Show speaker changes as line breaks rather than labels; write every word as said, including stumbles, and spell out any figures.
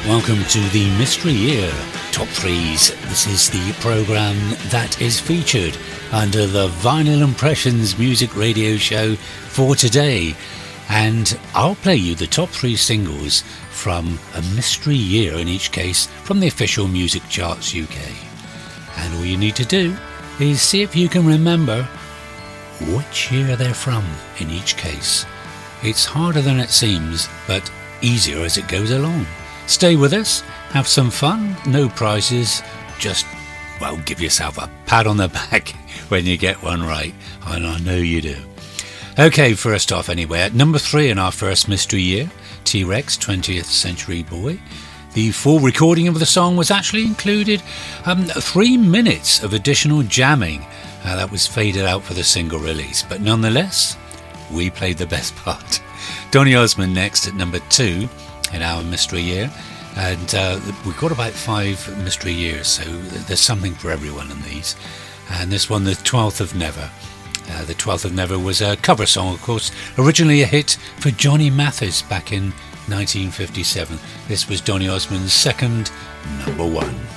Welcome to the Mystery Year Top Threes. This is the programme that is featured under the Vinyl Impressions music radio show for today. And I'll play you the top three singles from a mystery year in each case from the official music charts U K. And all you need to do is see if you can remember which year they're from in each case. It's harder than it seems, but easier as it goes along. Stay with us, have some fun, no prizes, just, well, give yourself a pat on the back when you get one right, and I know you do. Okay, first off anyway, at number three in our first mystery year, T-Rex, twentieth Century Boy. The full recording of the song was actually included um, three minutes of additional jamming uh, that was faded out for the single release, but nonetheless, we played the best part. Donny Osmond next at number two in our mystery year, and uh, we've got about five mystery years, so there's something for everyone in these. And this one, the twelfth of Never. Uh, the twelfth of Never was a cover song, of course, originally a hit for Johnny Mathis back in nineteen fifty-seven. This was Donny Osmond's second number one.